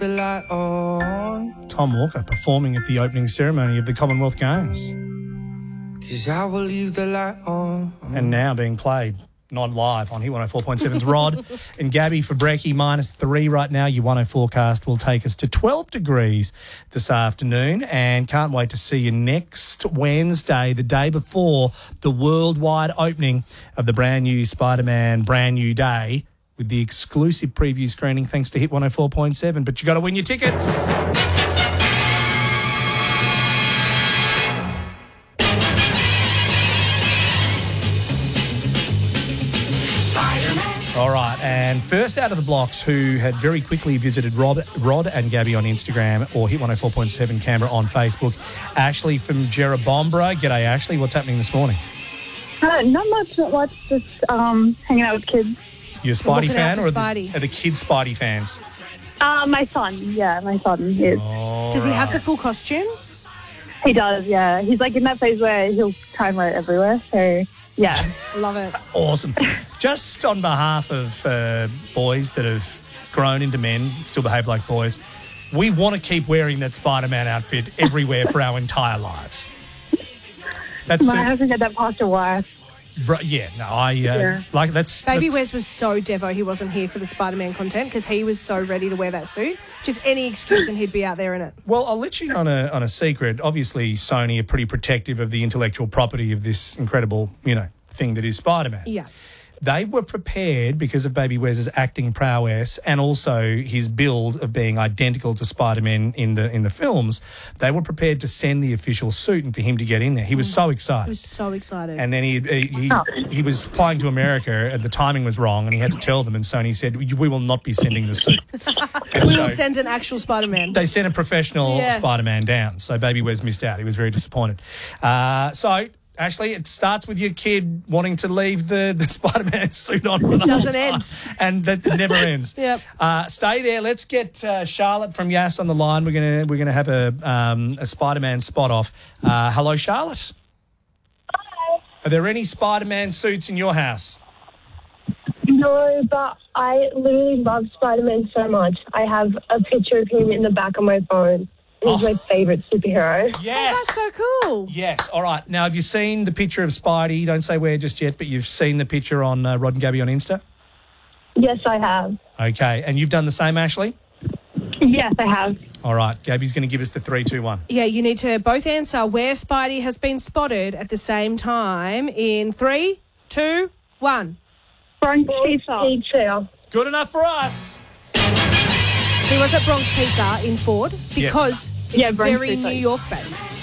The light on. Tom Walker performing at the opening ceremony of the Commonwealth Games. 'Cause I will leave the light on. And now being played, not live, on Hit 104.7's Rod and Gabby for brekkie, -3 right now. Your 104 forecast will take us to 12 degrees this afternoon, and can't wait to see you next Wednesday, the day before the worldwide opening of the brand new Spider-Man Brand New Day, with the exclusive preview screening thanks to Hit 104.7. But you got to win your tickets. All right, and first out of the blocks, who had very quickly visited Rod and Gabby on Instagram or Hit 104.7 Canberra on Facebook, Ashley from Jerrabombra. G'day, Ashley. What's happening this morning? Not much. Just hanging out with kids. You a Spidey Looking fan, out or for Spidey. are the kids Spidey fans? My son. Yeah, my son is. Does he have the full costume? He does, yeah. He's like in that phase where he'll try and wear it everywhere. So, yeah. Love it. Awesome. Just on behalf of boys that have grown into men, still behave like boys, we want to keep wearing that Spider-Man outfit everywhere for our entire lives. That's I haven't had that past a while. like that's Baby that's, Wes was so devo he wasn't here for the Spider-Man content because he was so ready to wear that suit. Just any excuse and he'd be out there in it. Well, I'll let you in on a secret. Obviously, Sony are pretty protective of the intellectual property of this incredible, thing that is Spider-Man. Yeah. They were prepared, because of Baby Wes's acting prowess and also his build of being identical to Spider-Man in the films, they were prepared to send the official suit and for him to get in there. He was so excited. He was so excited. And then he was flying to America and the timing was wrong and he had to tell them, and Sony said, we will not be sending the suit. And we will send an actual Spider-Man. They sent a professional Spider-Man down, so Baby Wes missed out. He was very disappointed. So, Ashley, it starts with your kid wanting to leave the Spider-Man suit on for the whole Doesn't time. end. And that never ends. Yep. Stay there. Let's get Charlotte from Yass on the line. We're gonna have a Spider-Man spot off. Hello, Charlotte. Hi. Are there any Spider-Man suits in your house? No, but I literally love Spider-Man so much. I have a picture of him in the back of my phone. He's my favourite superhero. Yes. Oh, that's so cool. Yes. All right. Now, have you seen the picture of Spidey? Don't say where just yet, but you've seen the picture on Rod and Gabby on Insta? Yes, I have. Okay. And you've done the same, Ashley? Yes, I have. All right. Gabby's going to give us the 3, 2, 1. Yeah, you need to both answer where Spidey has been spotted at the same time in 3, 2, 1. Bronx Pizza. Pizza. Good enough for us. He was at Bronx Pizza in Ford because it's Yeah, Bronx very Pizza. New York based.